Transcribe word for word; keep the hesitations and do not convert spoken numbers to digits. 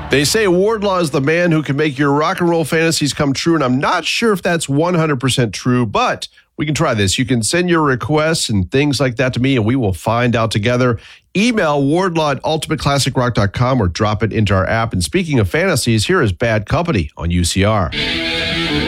They say Wardlaw is the man who can make your rock and roll fantasies come true, and I'm not sure if that's one hundred percent true, but we can try this. You can send your requests and things like that to me, and we will find out together. Email wardlaw at ultimate classic rock dot com or drop it into our app. And speaking of fantasies, here is Bad Company on U C R.